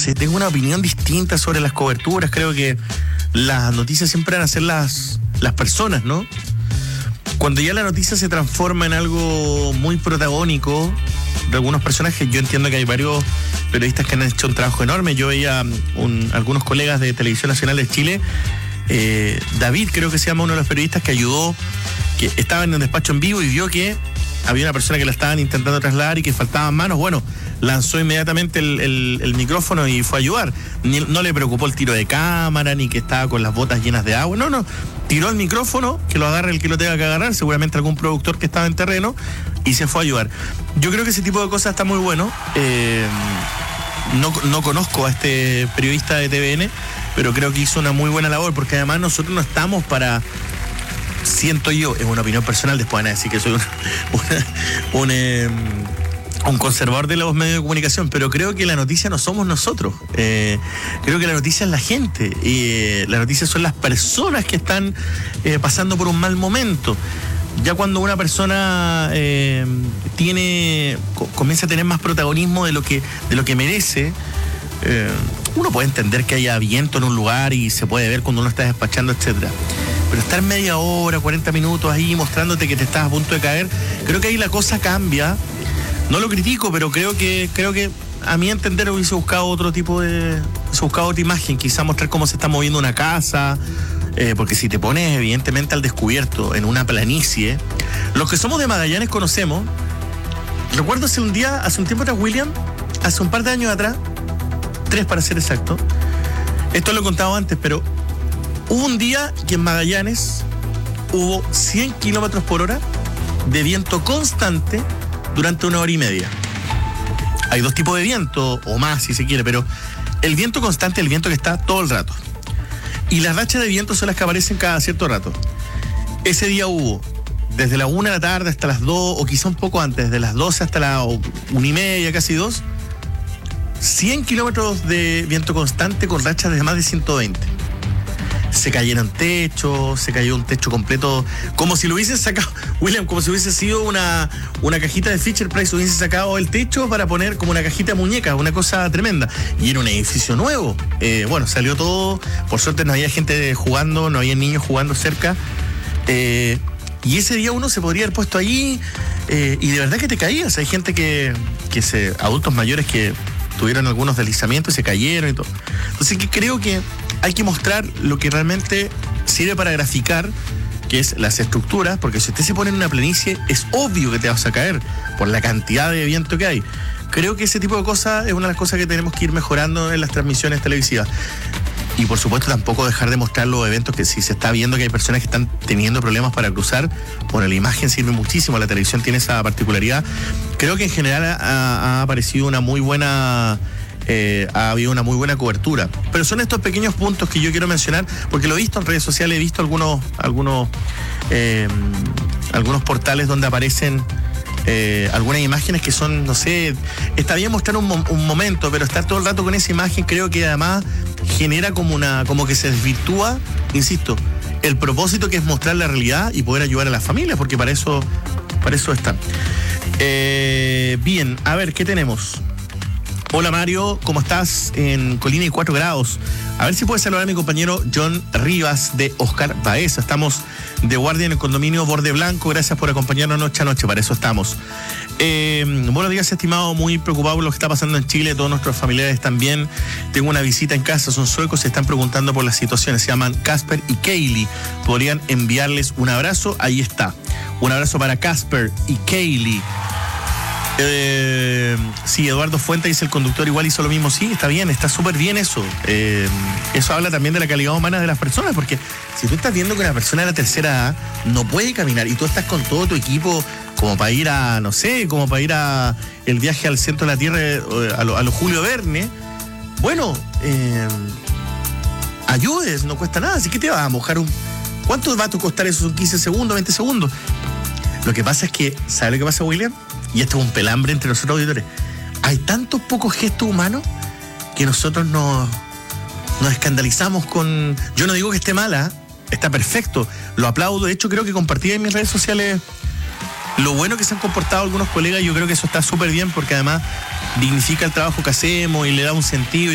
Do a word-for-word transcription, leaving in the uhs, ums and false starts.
sé, tengo una opinión distinta sobre las coberturas. Creo que las noticias siempre van a ser las, las personas, ¿no? Cuando ya la noticia se transforma en algo muy protagónico de algunos personajes, yo entiendo que hay varios periodistas que han hecho un trabajo enorme. Yo veía un, algunos colegas de Televisión Nacional de Chile, eh, David creo que se llama uno de los periodistas que ayudó, que estaba en el despacho en vivo y vio que había una persona que la estaban intentando trasladar y que faltaban manos. Bueno, lanzó inmediatamente el, el, el micrófono y fue a ayudar. Ni, no le preocupó el tiro de cámara, ni que estaba con las botas llenas de agua. No, no. Tiró el micrófono, que lo agarre el que lo tenga que agarrar, seguramente algún productor que estaba en terreno, y se fue a ayudar. Yo creo que ese tipo de cosas está muy bueno. Eh, no, no conozco a este periodista de T V N, pero creo que hizo una muy buena labor, porque además nosotros no estamos para... Siento yo, es una opinión personal, después van a decir que soy una, una, un, eh, un conservador de los medios de comunicación, pero creo que la noticia no somos nosotros. Eh, creo que la noticia es la gente. Y eh, la noticia son las personas que están eh, pasando por un mal momento. Ya cuando una persona eh, tiene comienza a tener más protagonismo de lo que, de lo que merece, eh, uno puede entender que haya viento en un lugar y se puede ver cuando uno está despachando, etcétera. Pero estar media hora, cuarenta minutos ahí mostrándote que te estás a punto de caer, creo que ahí la cosa cambia. No lo critico, pero creo que creo que a mi entender hubiese buscado otro tipo de... hubiese buscado otra imagen, quizá mostrar cómo se está moviendo una casa, eh, porque si te pones evidentemente al descubierto en una planicie, los que somos de Magallanes conocemos. Recuerdo hace un día, hace un tiempo atrás, William, hace un par de años atrás, tres para ser exacto, esto lo he contado antes, pero hubo un día que en Magallanes hubo cien kilómetros por hora de viento constante durante una hora y media. Hay dos tipos de viento, o más si se quiere, pero el viento constante es el viento que está todo el rato. Y las rachas de viento son las que aparecen cada cierto rato. Ese día hubo, desde la una de la tarde hasta las dos, o quizá un poco antes, desde las doce hasta la una y media, casi dos, cien kilómetros de viento constante con rachas de más de ciento veinte. Se cayeron techos, se cayó un techo completo, como si lo hubiesen sacado, William, como si hubiese sido una, una cajita de Fisher Price, hubiese sacado el techo para poner como una cajita de muñecas, una cosa tremenda. Y era un edificio nuevo. Eh, bueno, salió todo, por suerte no había gente jugando, no había niños jugando cerca. Eh, y ese día uno se podría haber puesto allí eh, y de verdad que te caías. Hay gente que, que se, adultos mayores que tuvieron algunos deslizamientos y se cayeron y todo. Entonces que creo que hay que mostrar lo que realmente sirve para graficar, que es las estructuras, porque si usted se pone en una planicie, es obvio que te vas a caer por la cantidad de viento que hay. Creo que ese tipo de cosas es una de las cosas que tenemos que ir mejorando en las transmisiones televisivas. Y por supuesto tampoco dejar de mostrar los eventos que si se está viendo que hay personas que están teniendo problemas para cruzar, bueno, la imagen sirve muchísimo, la televisión tiene esa particularidad. Creo que en general ha, ha aparecido una muy buena... Eh, ha habido una muy buena cobertura. Pero son estos pequeños puntos que yo quiero mencionar, porque lo he visto en redes sociales, he visto algunos algunos eh, algunos portales donde aparecen eh, algunas imágenes que son, no sé, está bien mostrar un, un momento, pero estar todo el rato con esa imagen creo que además genera como una, como que se desvirtúa, insisto, el propósito que es mostrar la realidad y poder ayudar a las familias, porque para eso, para eso están. Eh, bien, a ver, ¿qué tenemos? Hola Mario, ¿cómo estás? En Colina y cuatro grados. A ver si puedes saludar a mi compañero John Rivas de Oscar Baeza. Estamos de guardia en el condominio Borde Blanco. Gracias por acompañarnos noche a noche, para eso estamos. Eh, buenos días, estimado. Muy preocupado por lo que está pasando en Chile. Todos nuestros familiares también. Tengo una visita en casa, son suecos, se están preguntando por las situaciones. Se llaman Casper y Kaylee. Podrían enviarles un abrazo. Ahí está. Un abrazo para Casper y Kaylee. Eh, sí, Eduardo Fuente dice: el conductor igual hizo lo mismo. Sí, está bien, está súper bien eso. Eh, eso habla también de la calidad humana de las personas, porque si tú estás viendo que una persona de la tercera edad no puede caminar y tú estás con todo tu equipo como para ir a, no sé, como para ir a el viaje al centro de la Tierra, a lo, a lo Julio Verne, bueno, eh, ayudes, no cuesta nada. Así que te vas a mojar un... ¿Cuánto va a costar eso? ¿Son quince segundos, veinte segundos? Lo que pasa es que, ¿sabes lo que pasa, William? Y esto es un pelambre entre nosotros auditores. Hay tantos pocos gestos humanos que nosotros nos, nos escandalizamos con... Yo no digo que esté mala, está perfecto, lo aplaudo. De hecho, creo que compartí en mis redes sociales lo bueno que se han comportado algunos colegas. Yo creo que eso está súper bien, porque además dignifica el trabajo que hacemos y le da un sentido.